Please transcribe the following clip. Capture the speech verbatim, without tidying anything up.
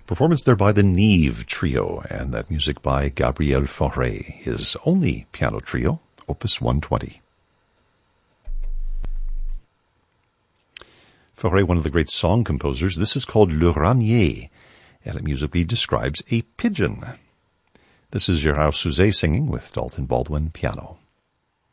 Performance there by the Neve Trio, and that music by Gabriel Fauré, his only piano trio, Opus one twenty. Fauré, one of the great song composers, this is called Le Ramier, and it musically describes a pigeon. This is Gérard Souzet singing with Dalton Baldwin piano.